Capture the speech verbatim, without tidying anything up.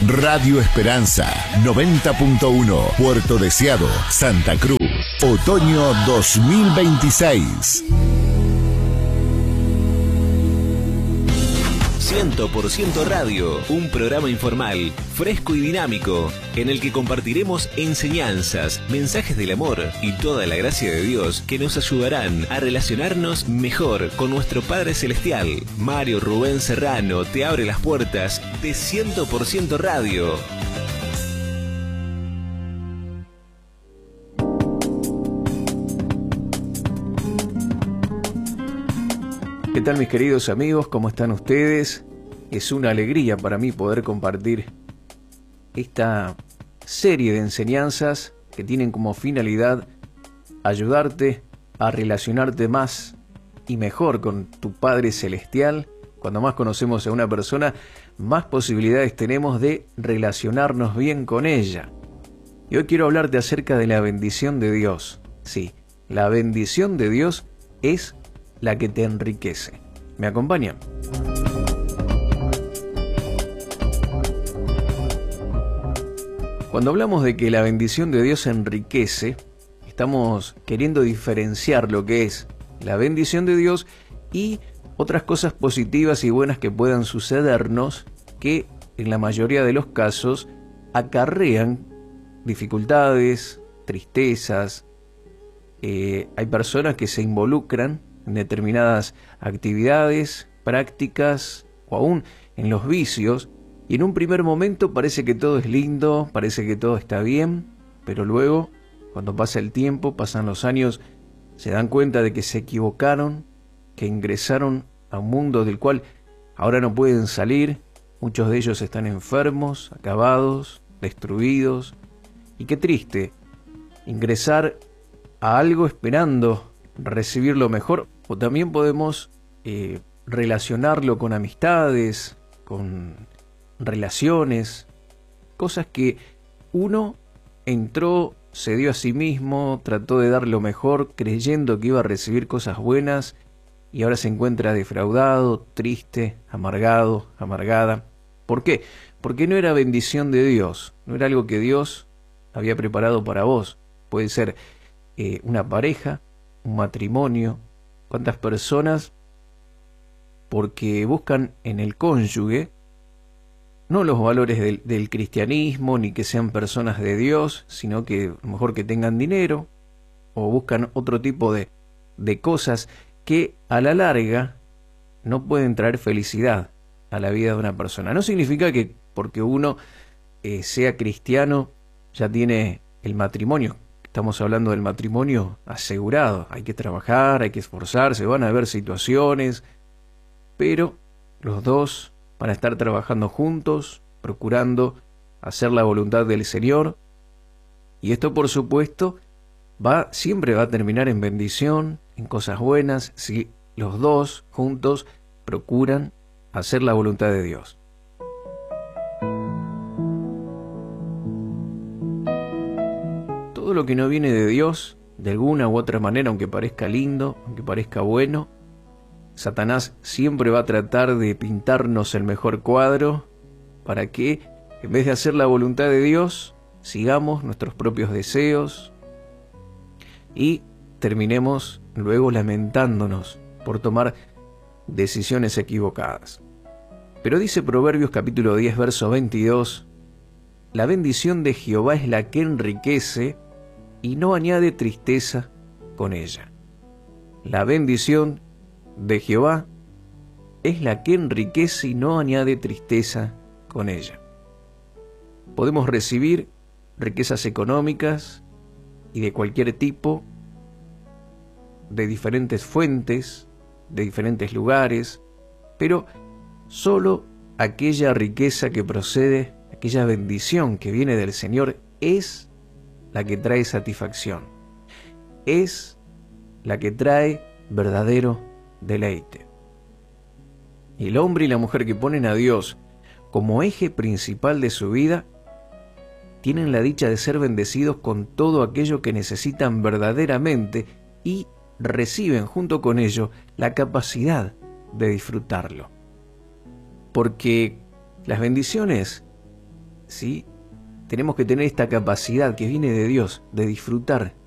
Radio Esperanza noventa punto uno, Puerto Deseado, Santa Cruz. Otoño dos mil veintiséis. cien por ciento Radio, un programa informal, fresco y dinámico, en el que compartiremos enseñanzas, mensajes del amor y toda la gracia de Dios que nos ayudarán a relacionarnos mejor con nuestro Padre Celestial. Mario Rubén Serrano te abre las puertas de cien por ciento Radio. ¿Qué tal, mis queridos amigos? ¿Cómo están ustedes? Es una alegría para mí poder compartir esta serie de enseñanzas que tienen como finalidad ayudarte a relacionarte más y mejor con tu Padre Celestial. Cuando más conocemos a una persona, más posibilidades tenemos de relacionarnos bien con ella. Y hoy quiero hablarte acerca de la bendición de Dios. Sí, la bendición de Dios es la que te enriquece. ¿Me acompañan? Cuando hablamos de que la bendición de Dios enriquece, estamos queriendo diferenciar lo que es la bendición de Dios y otras cosas positivas y buenas que puedan sucedernos, que en la mayoría de los casos acarrean dificultades, tristezas. Eh, hay personas que se involucran en determinadas actividades, prácticas o aún en los vicios, y en un primer momento parece que todo es lindo, parece que todo está bien, pero luego, cuando pasa el tiempo, pasan los años, se dan cuenta de que se equivocaron, que ingresaron a un mundo del cual ahora no pueden salir. Muchos de ellos están enfermos, acabados, destruidos, y qué triste ingresar a algo esperando recibir lo mejor. O también podemos eh, relacionarlo con amistades, con relaciones, cosas que uno entró, se dio a sí mismo, trató de dar lo mejor creyendo que iba a recibir cosas buenas y ahora se encuentra defraudado, triste, amargado, amargada. ¿Por qué? Porque no era bendición de Dios, no era algo que Dios había preparado para vos. Puede ser eh, una pareja, un matrimonio. ¿Cuántas personas, porque buscan en el cónyuge no los valores del, del cristianismo, ni que sean personas de Dios, sino que a lo mejor que tengan dinero, o buscan otro tipo de, de cosas que a la larga no pueden traer felicidad a la vida de una persona? No significa que porque uno eh, sea cristiano ya tiene el matrimonio. Estamos hablando del matrimonio asegurado. Hay que trabajar, hay que esforzarse, van a haber situaciones, pero los dos van a estar trabajando juntos, procurando hacer la voluntad del Señor. Y esto, por supuesto, va, siempre va a terminar en bendición, en cosas buenas, si los dos juntos procuran hacer la voluntad de Dios. Todo lo que no viene de Dios, de alguna u otra manera, aunque parezca lindo, aunque parezca bueno, Satanás siempre va a tratar de pintarnos el mejor cuadro para que, en vez de hacer la voluntad de Dios, sigamos nuestros propios deseos y terminemos luego lamentándonos por tomar decisiones equivocadas. Pero dice Proverbios capítulo diez, verso veintidós, la bendición de Jehová es la que enriquece y no añade tristeza con ella. La bendición de Jehová es la que enriquece y no añade tristeza con ella. Podemos recibir riquezas económicas y de cualquier tipo, de diferentes fuentes, de diferentes lugares, pero solo aquella riqueza que procede, aquella bendición que viene del Señor es la que trae satisfacción, es la que trae verdadero deleite. Y el hombre y la mujer que ponen a Dios como eje principal de su vida, tienen la dicha de ser bendecidos con todo aquello que necesitan verdaderamente y reciben junto con ello la capacidad de disfrutarlo. Porque las bendiciones ¿sí? Tenemos que tener esta capacidad que viene de Dios, de disfrutar